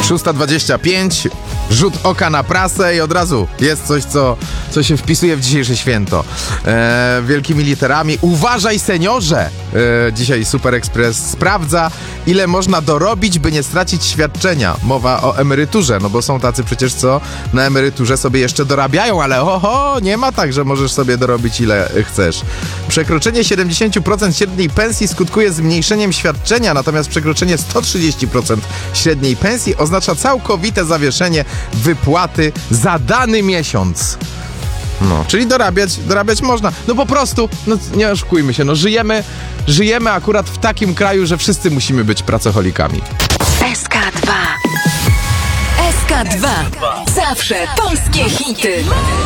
6:25, rzut oka na prasę i od razu jest coś, co się wpisuje w dzisiejsze święto. Wielkimi literami. Uważaj, seniorze! Dzisiaj Super Express sprawdza, ile można dorobić, by nie stracić świadczenia. Mowa o emeryturze, no bo są tacy przecież, co na emeryturze sobie jeszcze dorabiają, ale nie ma tak, że możesz sobie dorobić ile chcesz. Przekroczenie 70% średniej pensji skutkuje zmniejszeniem świadczenia, natomiast przekroczenie 130% średniej pensji oznacza całkowite zawieszenie wypłaty za dany miesiąc. No, czyli dorabiać można. No po prostu, no nie oszukujmy się, no żyjemy akurat w takim kraju, że wszyscy musimy być pracocholikami. SK2. SK2. Zawsze polskie hity.